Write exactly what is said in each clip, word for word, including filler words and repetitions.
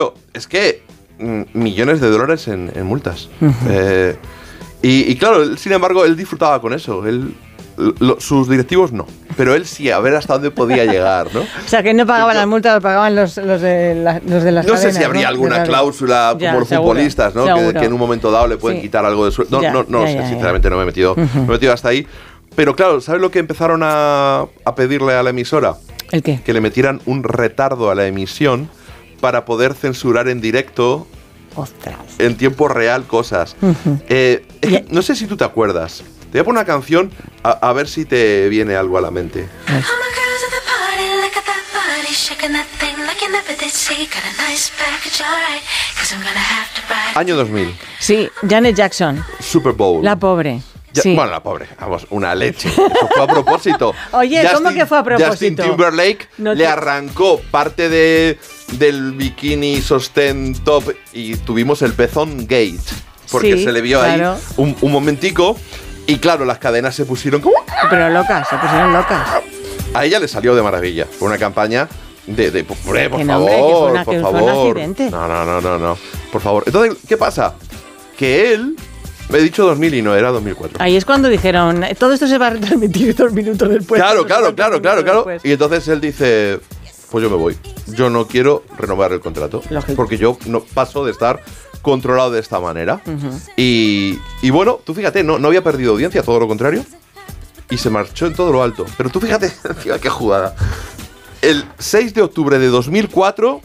Es que mm, millones de dólares en, en multas. Uh-huh. Eh, y, y claro, él, sin embargo, él disfrutaba con eso. Él, lo, sus directivos no. Pero él sí, a ver hasta dónde podía llegar, ¿no? O sea, que no pagaban las multas, lo pagaban los, los, de, la, los de las No cadenas, sé si habría ¿no? alguna cláusula ya, como los seguro, futbolistas, ¿no? Que, que en un momento dado le pueden sí. quitar algo de sueldo. No, ya, no, no ya, sé, ya, sinceramente ya. no me he metido, uh-huh. no me he metido hasta ahí. Pero claro, ¿sabes lo que empezaron a, a pedirle a la emisora? ¿El qué? Que le metieran un retardo a la emisión para poder censurar en directo, Ostras. en tiempo real, cosas. Uh-huh. Eh, eh, no sé si tú te acuerdas. Te voy a poner una canción a, a ver si te viene algo a la mente. Ay. Año dos mil. Sí, Janet Jackson. Super Bowl. La pobre. Ya, sí. Bueno, la pobre, vamos, una leche. Eso fue a propósito. Oye, Justin, ¿cómo que fue a propósito? Justin Timberlake no te... le arrancó parte de, del bikini sostén top y tuvimos el pezón gate. Porque sí, se le vio claro. ahí un, un momentico y claro, las cadenas se pusieron como... Pero locas, se pusieron locas. A ella le salió de maravilla. Fue una campaña de... de por, por que favor, no, hombre, que fue una, por que favor. Fue un accidente. No, no, no, no, no. Por favor. Entonces, ¿qué pasa? Que él... Me he dicho dos mil y no, era dos mil cuatro. Ahí es cuando dijeron, todo esto se va a retransmitir dos minutos después. Claro, claro, claro, claro, claro. Y entonces él dice, pues yo me voy. Yo no quiero renovar el contrato. Lógico. Porque yo no paso de estar controlado de esta manera. Uh-huh. Y, y bueno, tú fíjate, no, no había perdido audiencia, todo lo contrario. Y se marchó en todo lo alto. Pero tú fíjate, qué jugada. El seis de octubre de dos mil cuatro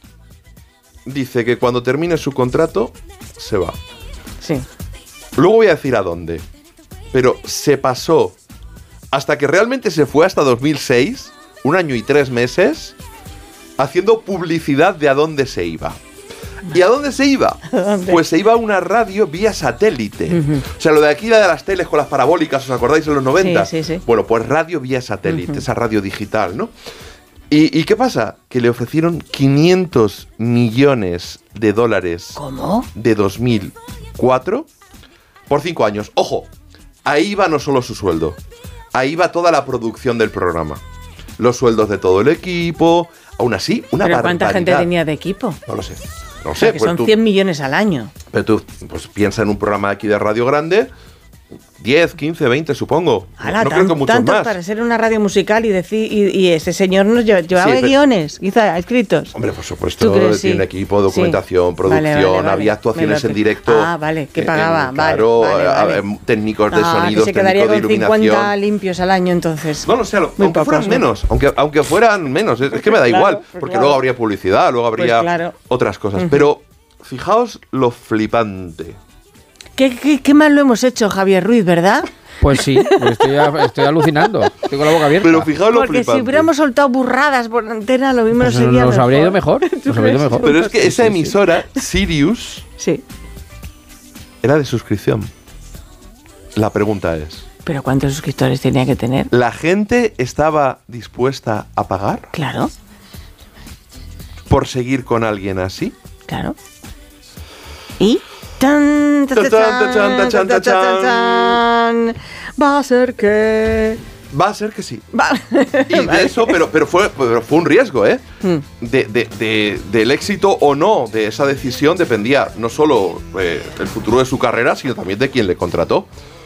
dice que cuando termine su contrato, se va. Sí. Luego voy a decir a dónde. Pero se pasó hasta que realmente se fue hasta dos mil seis, un año y tres meses, haciendo publicidad de a dónde se iba. ¿Y a dónde se iba? ¿Dónde? Pues se iba a una radio vía satélite. Uh-huh. O sea, lo de aquí, la de las teles con las parabólicas, ¿os acordáis en los noventa? Sí, sí, sí. Bueno, pues radio vía satélite, uh-huh. esa radio digital, ¿no? ¿Y, ¿Y qué pasa? Que le ofrecieron quinientos millones de dólares. ¿Cómo? De dos mil cuatro por cinco años. Ojo, ahí va no solo su sueldo, ahí va toda la producción del programa. Los sueldos de todo el equipo, aún así, una ¿Pero barbaridad. cuánta gente tenía de equipo? No lo sé. No o sea, sé. Que pues son tú, cien millones al año. Pero tú pues, piensa en un programa aquí de radio grande, diez, quince, veinte, supongo. Ala, no tan, creo que muchos tantos más. Para ser una radio musical y decir y, y ese señor nos lleva, llevaba sí, pero, guiones, quizá escritos. Hombre, por supuesto, tiene sí. un equipo, documentación, sí. producción, vale, vale, vale. había actuaciones en directo. Ah, vale, que pagaba, en, claro, vale, vale, vale. técnicos de ah, sonidos, que se quedaría técnicos de con iluminación. cincuenta limpios al año, entonces. No, no sé, lo, aunque fueran ¿no? menos, aunque, aunque fueran menos, es, es que me da claro, igual, pues porque claro. luego habría publicidad, luego habría pues claro. otras cosas. Uh-huh. Pero fijaos lo flipante. ¿Qué, qué, qué mal lo hemos hecho, Javier Ruiz, ¿verdad? Pues sí, pues estoy, estoy alucinando. Estoy con la boca abierta. Pero fijaos lo Porque flipante. si hubiéramos soltado burradas por antena, lo mismo pues nos sería nos mejor. habría ido mejor. Nos habría ido mejor. Pero es que sí, esa sí, emisora, sí. Sirius, sí. era de suscripción. La pregunta es... ¿Pero cuántos suscriptores tenía que tener? ¿La gente estaba dispuesta a pagar? Claro. ¿Por seguir con alguien así? Claro. ¿Y? Tan, ta, ta, tan, tan, tan, tan, tan, va a ser que... Va a ser que sí. Va. Y de eso, pero, pero, fue, pero fue un riesgo, ¿eh? Mm. De, de, de, del éxito o no de esa decisión dependía no solo eh, el futuro de su carrera, sino también de quien le contrató.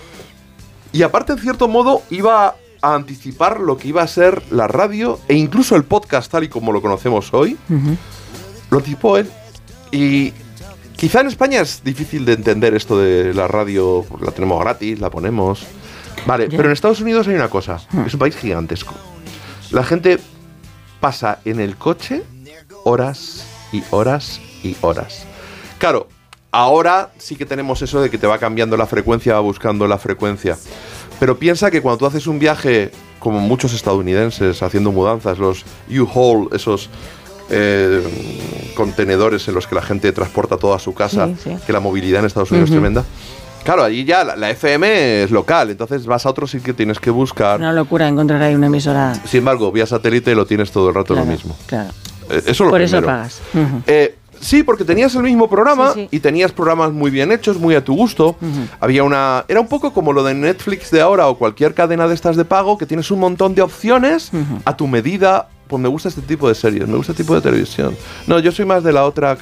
Y aparte, en cierto modo, iba a anticipar lo que iba a ser la radio e incluso el podcast tal y como lo conocemos hoy. Uh-huh. Lo anticipó él. Y quizá en España es difícil de entender esto de la radio, porque la tenemos gratis, la ponemos... Vale, yeah. Pero en Estados Unidos hay una cosa, hmm. es un país gigantesco. La gente pasa en el coche horas y horas y horas. Claro, ahora sí que tenemos eso de que te va cambiando la frecuencia, va buscando la frecuencia. Pero piensa que cuando tú haces un viaje, como muchos estadounidenses haciendo mudanzas, los U-Haul, esos eh, contenedores en los que la gente transporta toda su casa, sí, sí. que la movilidad en Estados Unidos uh-huh. es tremenda. Claro, allí ya la, la F M es local, entonces vas a otro sitio, tienes que buscar... Una locura encontrar ahí una emisora... Sin embargo, vía satélite lo tienes todo el rato claro, lo mismo. Claro, eh, Eso es lo Por primero. eso pagas. Uh-huh. Eh, sí, porque tenías el mismo programa sí, sí. y tenías programas muy bien hechos, muy a tu gusto. Uh-huh. Había una... Era un poco como lo de Netflix de ahora o cualquier cadena de estas de pago, que tienes un montón de opciones uh-huh. a tu medida, pues me gusta este tipo de series, me gusta este tipo de televisión. No, yo soy más de la otra